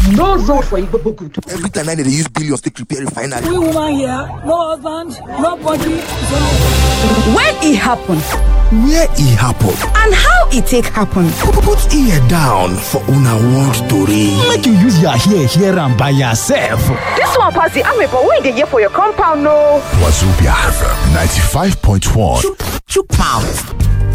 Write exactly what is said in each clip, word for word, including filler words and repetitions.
No zone for Igbo good. Every time I need to use billions to prepare refinery. We woman here, no husband, no body. When it happened, Where it happened, and how it take happen. put ear down for una world story. Make you use your hair here and by yourself. This one pass the army, but when they here for your compound, no. Wazobia F M ninety-five point one. Two pounds.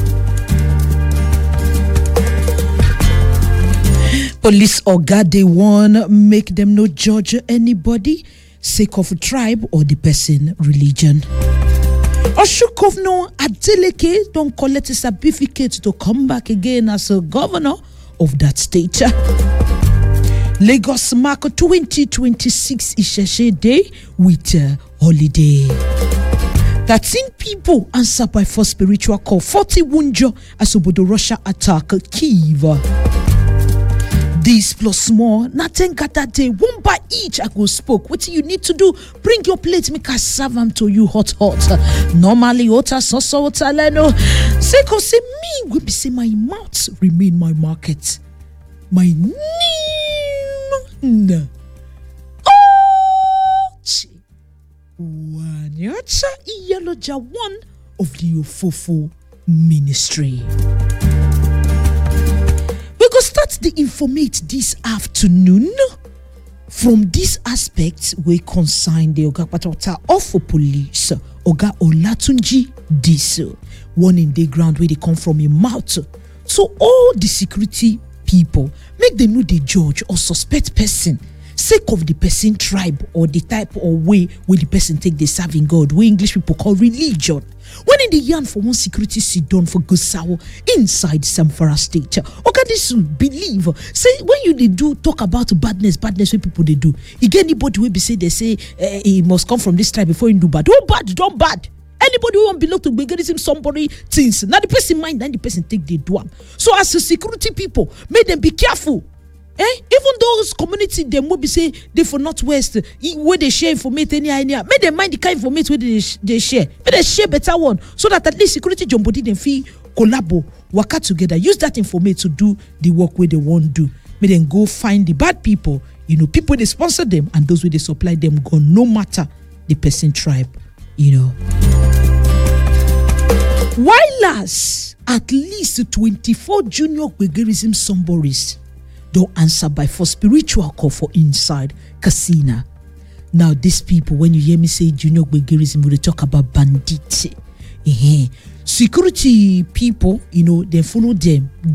Police oga dey warn make them no judge anybody sake of tribe or the person religion. Osun Governor Adeleke don collect a certificate to come back again as a governor of that state. Lagos mark twenty twenty-six Isheshe Day with uh, holiday. thirteen people answer by first spiritual call. forty wunjo as obodo Russia attack Kyiv. This plus more, nothing got that day. One by each, I go spoke. What you need to do? Bring your plate, make I serve them to you hot, hot. Normally, ota so so taleno. Say, cause say me, we be say my mouth remain my market. My name, Ochi. Wanyacha Iyaloja one of the Ofofo ministry. We go start the informate this afternoon from this aspect we consign the Oga Patata of police Oga Olatunji Diso, one in the ground where they come from a mouth. So all the security people make them know the judge or suspect person sake of the person tribe or the type or way where the person take the serving God, where English people call religion. When in the yarn for one security sit down for Gusau inside Samfara State, okay, this will believe. Say when you they do talk about badness, badness what people they do. You get anybody will be say they say uh, he must come from this tribe before you do bad. Oh bad, don't bad. Anybody who want belong to beganism somebody things. Now the person mind, then the person take the duam. So as a security people, make them be careful. Eh? Even those community them will be say they for Northwest where they share information any any make them mind the kind of information where they, they share. Make they share better one so that at least security jumbody them feel collabo, work out together, use that information to do the work where they want to do. Make them go find the bad people, you know, people they sponsor them and those where they supply them go no matter the person tribe, you know. While last at least twenty-four junior Gbegerism somebody's don't answer by for spiritual call for inside casino. Now these people, when you hear me say junior Gbegerism, we talk about bandits. Uh-huh. Security people, you know, they follow them.